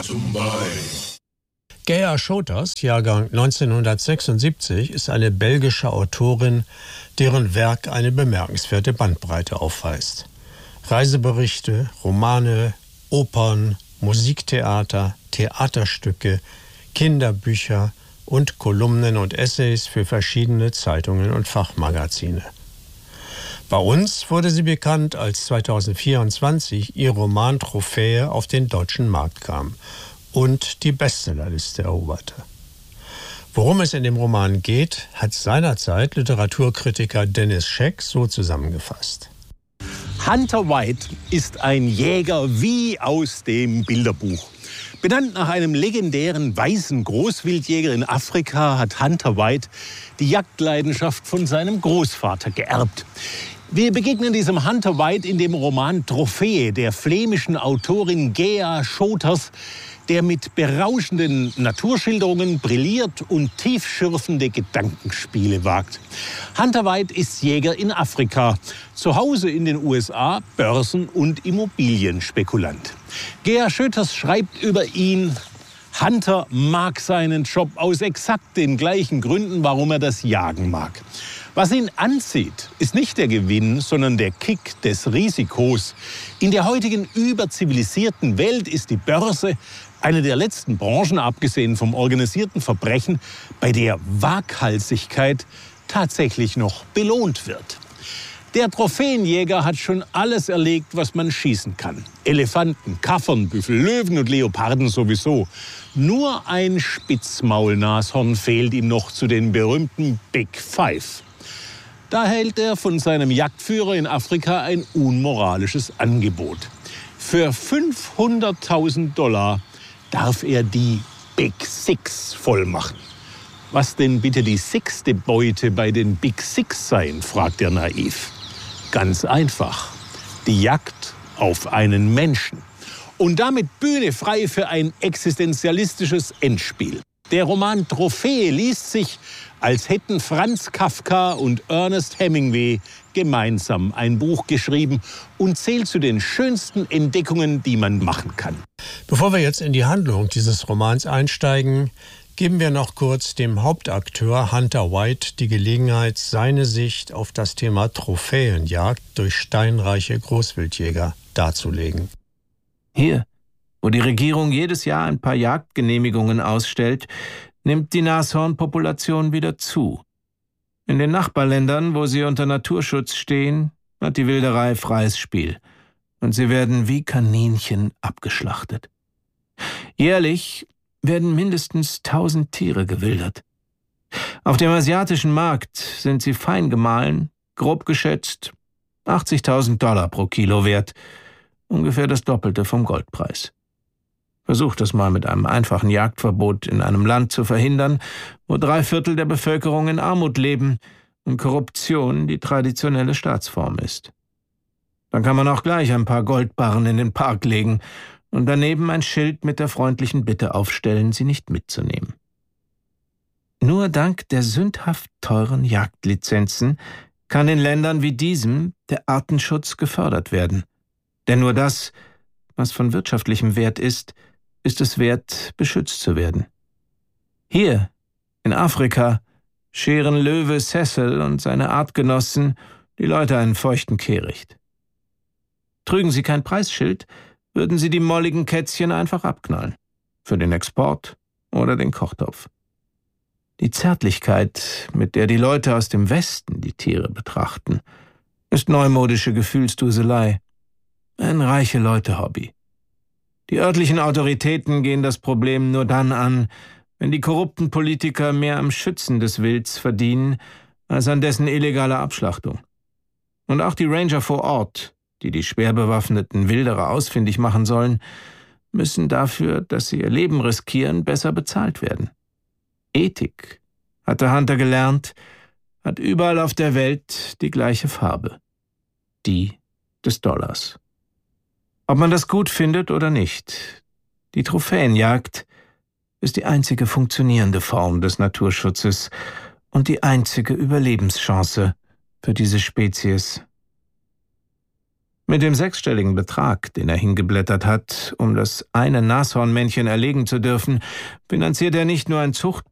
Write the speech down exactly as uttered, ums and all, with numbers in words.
Gea Sjotas, Jahrgang neunzehnhundertsechsundsiebzig, ist eine belgische Autorin, deren Werk eine bemerkenswerte Bandbreite aufweist. Reiseberichte, Romane, Opern, Musiktheater, Theaterstücke, Kinderbücher und Kolumnen und Essays für verschiedene Zeitungen und Fachmagazine. Bei uns wurde sie bekannt, als zweitausendvierundzwanzig ihr Roman Trophäe auf den deutschen Markt kam und die Bestsellerliste eroberte. Worum es in dem Roman geht, hat seinerzeit Literaturkritiker Dennis Scheck so zusammengefasst. Hunter White ist ein Jäger wie aus dem Bilderbuch. Benannt nach einem legendären weißen Großwildjäger in Afrika hat Hunter White die Jagdleidenschaft von seinem Großvater geerbt. Wir begegnen diesem Hunter White in dem Roman Trophäe der flämischen Autorin Gea Sjotas, der mit berauschenden Naturschilderungen brilliert und tiefschürfende Gedankenspiele wagt. Hunter White ist Jäger in Afrika, zu Hause in den U S A Börsen- und Immobilienspekulant. Gea Sjotas schreibt über ihn: Hunter mag seinen Job aus exakt den gleichen Gründen, warum er das Jagen mag. Was ihn anzieht, ist nicht der Gewinn, sondern der Kick des Risikos. In der heutigen überzivilisierten Welt ist die Börse eine der letzten Branchen, abgesehen vom organisierten Verbrechen, bei der Waghalsigkeit tatsächlich noch belohnt wird. Der Trophäenjäger hat schon alles erlegt, was man schießen kann. Elefanten, Kaffern, Büffel, Löwen und Leoparden sowieso. Nur ein Spitzmaulnashorn fehlt ihm noch zu den berühmten Big Five. Da hält er von seinem Jagdführer in Afrika ein unmoralisches Angebot. Für fünfhunderttausend Dollar darf er die Big Six vollmachen. Was denn bitte die sechste Beute bei den Big Six sein, fragt er naiv. Ganz einfach. Die Jagd auf einen Menschen. Und damit Bühne frei für ein existenzialistisches Endspiel. Der Roman Trophäe liest sich, als hätten Franz Kafka und Ernest Hemingway gemeinsam ein Buch geschrieben und zählt zu den schönsten Entdeckungen, die man machen kann. Bevor wir jetzt in die Handlung dieses Romans einsteigen, geben wir noch kurz dem Hauptakteur Hunter White die Gelegenheit, seine Sicht auf das Thema Trophäenjagd durch steinreiche Großwildjäger darzulegen. Hier, wo die Regierung jedes Jahr ein paar Jagdgenehmigungen ausstellt, nimmt die Nashornpopulation wieder zu. In den Nachbarländern, wo sie unter Naturschutz stehen, hat die Wilderei freies Spiel. Und sie werden wie Kaninchen abgeschlachtet. Jährlich werden mindestens tausend Tiere gewildert. Auf dem asiatischen Markt sind sie fein gemahlen, grob geschätzt achtzigtausend Dollar pro Kilo wert, ungefähr das Doppelte vom Goldpreis. Versucht es mal mit einem einfachen Jagdverbot in einem Land zu verhindern, wo drei Viertel der Bevölkerung in Armut leben und Korruption die traditionelle Staatsform ist. Dann kann man auch gleich ein paar Goldbarren in den Park legen und daneben ein Schild mit der freundlichen Bitte aufstellen, sie nicht mitzunehmen. Nur dank der sündhaft teuren Jagdlizenzen kann in Ländern wie diesem der Artenschutz gefördert werden. Denn nur das, was von wirtschaftlichem Wert ist, ist es wert, beschützt zu werden. Hier, in Afrika, scheren Löwe Cecil und seine Artgenossen die Leute einen feuchten Kehricht. Trügen sie kein Preisschild, würden sie die molligen Kätzchen einfach abknallen. Für den Export oder den Kochtopf. Die Zärtlichkeit, mit der die Leute aus dem Westen die Tiere betrachten, ist neumodische Gefühlsduselei. Ein reiche Leute-Hobby. Die örtlichen Autoritäten gehen das Problem nur dann an, wenn die korrupten Politiker mehr am Schützen des Wilds verdienen, als an dessen illegaler Abschlachtung. Und auch die Ranger vor Ort, die die schwer bewaffneten Wilderer ausfindig machen sollen, müssen dafür, dass sie ihr Leben riskieren, besser bezahlt werden. Ethik, hat der Hunter gelernt, hat überall auf der Welt die gleiche Farbe. Die des Dollars. Ob man das gut findet oder nicht, die Trophäenjagd ist die einzige funktionierende Form des Naturschutzes und die einzige Überlebenschance für diese Spezies. Mit dem sechsstelligen Betrag, den er hingeblättert hat, um das eine Nashornmännchen erlegen zu dürfen, finanziert er nicht nur ein Zucht